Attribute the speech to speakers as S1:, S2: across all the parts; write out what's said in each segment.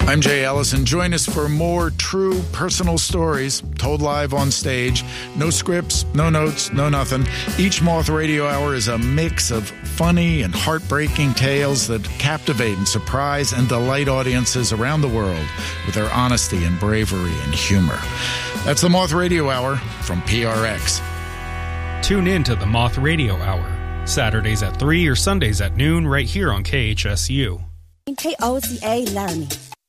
S1: I'm Jay Ellison. Join us for more true personal stories told live on stage. No scripts, no notes, no nothing. Each Moth Radio Hour is a mix of funny and heartbreaking tales that captivate and surprise and delight audiences around the world with their honesty and bravery and humor. That's the Moth Radio Hour from PRX.
S2: Tune in to the Moth Radio Hour, Saturdays at 3 or Sundays at noon right here on KHSU.
S3: KOCA Laramie.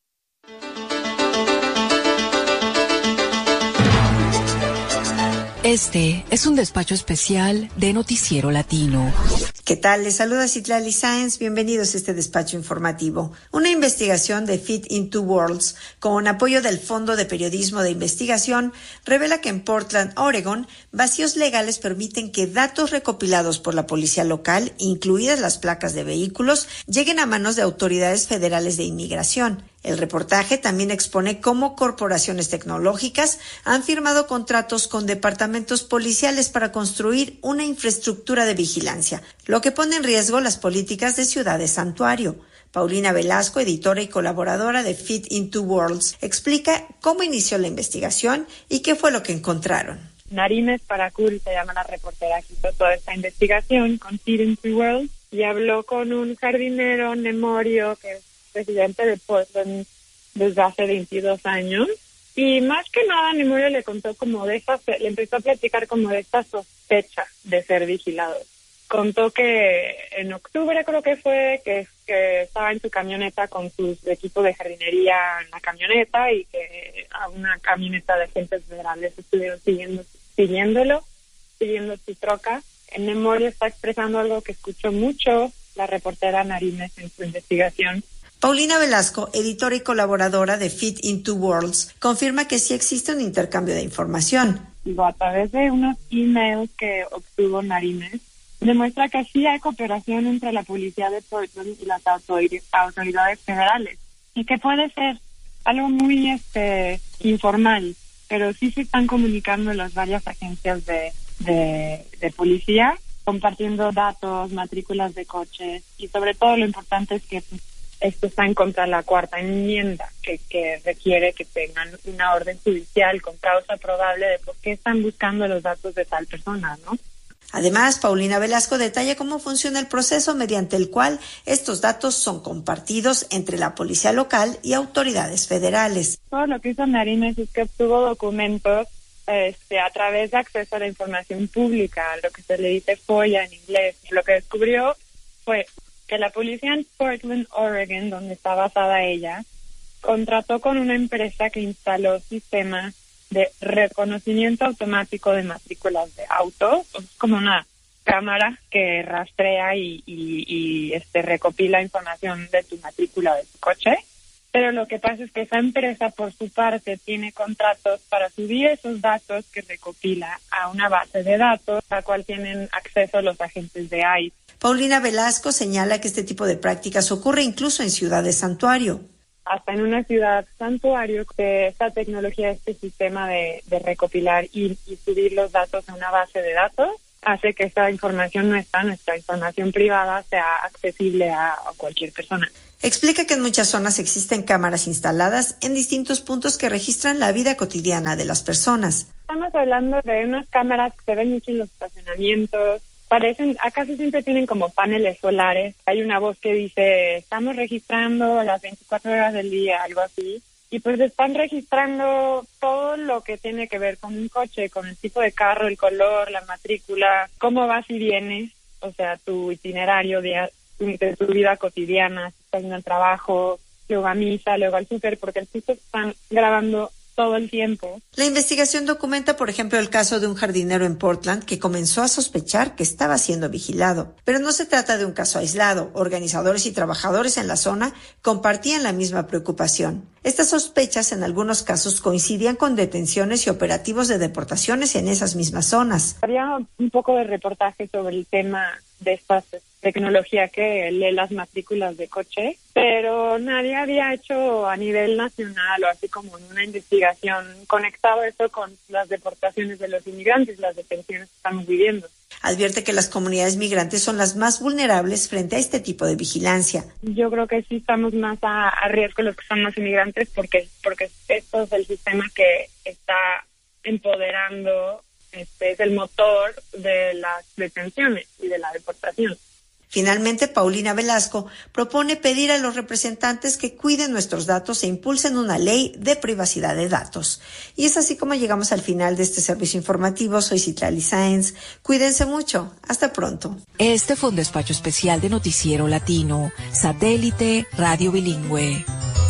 S4: Este es un despacho especial de Noticiero Latino.
S5: ¿Qué tal? Les saluda Citlali Sáenz. Bienvenidos a este despacho informativo. Una investigación de Fit in Two Worlds, con apoyo del Fondo de Periodismo de Investigación, revela que en Portland, Oregon, vacíos legales permiten que datos recopilados por la policía local, incluidas las placas de vehículos, lleguen a manos de autoridades federales de inmigración. El reportaje también expone cómo corporaciones tecnológicas han firmado contratos con departamentos policiales para construir una infraestructura de vigilancia, lo que pone en riesgo las políticas de ciudades santuario. Paulina Velasco, editora y colaboradora de Fit in Two Worlds, explica cómo inició la investigación y qué fue lo que encontraron.
S6: Narimes Paracul se llama la reportera que hizo toda esta investigación con Fit in Two Worlds y habló con un jardinero, Nemorio, que es presidente de Portland desde hace 22 años, y más que nada Nemorio le contó le empezó a platicar como de esta sospecha de ser vigilados. Contó que en octubre creo que fue, que estaba en su camioneta con sus equipos de jardinería en la camioneta y que a una camioneta de agentes federales estuvieron siguiendo su troca. El Nemorio está expresando algo que escuchó mucho la reportera Narimes en su investigación.
S5: Paulina Velasco, editora y colaboradora de Fit in Two Worlds, confirma que sí existe un intercambio de información.
S6: A través de unos emails que obtuvo Narimes, demuestra que sí hay cooperación entre la policía de Portland y las autoridades federales, y que puede ser algo muy informal, pero sí se están comunicando las varias agencias de policía, compartiendo datos, matrículas de coches, y sobre todo lo importante es que esto está en contra de la cuarta enmienda, que requiere que tengan una orden judicial con causa probable de por qué están buscando los datos de tal persona, ¿no?
S5: Además, Paulina Velasco detalla cómo funciona el proceso mediante el cual estos datos son compartidos entre la policía local y autoridades federales.
S6: Todo lo que hizo Narimes es que obtuvo documentos a través de acceso a la información pública, lo que se le dice FOIA en inglés. Lo que descubrió fue que la policía en Portland, Oregon, donde está basada ella, contrató con una empresa que instaló sistemas de reconocimiento automático de matrículas de autos. Es como una cámara que rastrea y recopila información de tu matrícula de tu coche. Pero lo que pasa es que esa empresa, por su parte, tiene contratos para subir esos datos que recopila a una base de datos a la cual tienen acceso los agentes de ICE.
S5: Paulina Velasco señala que este tipo de prácticas ocurre incluso en ciudades santuario.
S6: Hasta en una ciudad santuario, esta tecnología, este sistema de recopilar y subir los datos a una base de datos, hace que esta información nuestra información privada, sea accesible a cualquier persona.
S5: Explica que en muchas zonas existen cámaras instaladas en distintos puntos que registran la vida cotidiana de las personas.
S6: Estamos hablando de unas cámaras que se ven mucho en los estacionamientos. Casi siempre tienen como paneles solares. Hay una voz que dice, estamos registrando las 24 horas del día, algo así. Y pues están registrando todo lo que tiene que ver con un coche, con el tipo de carro, el color, la matrícula, cómo vas y vienes, o sea, tu itinerario de tu vida cotidiana, si estás en el trabajo, luego a misa, luego al súper, porque el sitio están grabando todo el tiempo.
S5: La investigación documenta, por ejemplo, el caso de un jardinero en Portland que comenzó a sospechar que estaba siendo vigilado. Pero no se trata de un caso aislado. Organizadores y trabajadores en la zona compartían la misma preocupación. Estas sospechas en algunos casos coincidían con detenciones y operativos de deportaciones en esas mismas zonas.
S6: Había un poco de reportaje sobre el tema de esta tecnología que lee las matrículas de coche, pero nadie había hecho a nivel nacional o así como en una investigación conectado eso con las deportaciones de los inmigrantes, las detenciones que estamos viviendo.
S5: Advierte que las comunidades migrantes son las más vulnerables frente a este tipo de vigilancia.
S6: Yo creo que sí estamos más a riesgo los que son más inmigrantes porque esto es el sistema que está empoderando, es el motor de las detenciones y de la deportación.
S5: Finalmente, Paulina Velasco propone pedir a los representantes que cuiden nuestros datos e impulsen una ley de privacidad de datos. Y es así como llegamos al final de este servicio informativo. Soy Citlali Sáenz. Cuídense mucho. Hasta pronto.
S4: Este fue un despacho especial de Noticiero Latino, Satélite Radio Bilingüe.